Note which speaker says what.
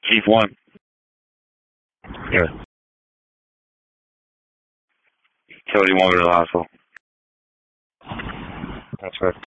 Speaker 1: Chief 1.
Speaker 2: Yeah.
Speaker 1: Cody, you want to go to the hospital?
Speaker 2: That's right.